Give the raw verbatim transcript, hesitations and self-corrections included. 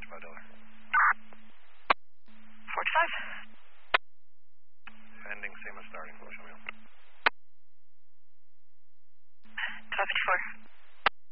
Roger, five dollar. forty-five. Ending, same as starting. Show me up. seventy-four.